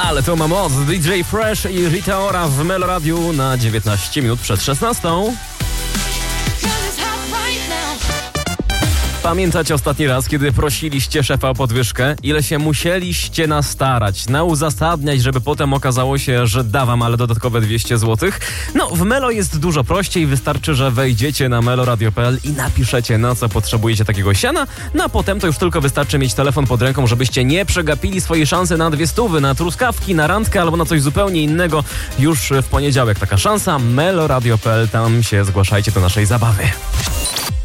Ale to ma moc. DJ Fresh i Rita Ora w Melo Radiu na 19 minut przed 16. Pamiętacie ostatni raz, kiedy prosiliście szefa o podwyżkę? Ile się musieliście nastarać, uzasadniać, żeby potem okazało się, że da wam ale dodatkowe 200 zł? No, w Melo jest dużo prościej. Wystarczy, że wejdziecie na meloradio.pl i napiszecie, na co potrzebujecie takiego siana. No a potem to już tylko wystarczy mieć telefon pod ręką, żebyście nie przegapili swojej szansy na 200, na truskawki, na randkę albo na coś zupełnie innego. Już w poniedziałek taka szansa. meloradio.pl, tam się zgłaszajcie do naszej zabawy.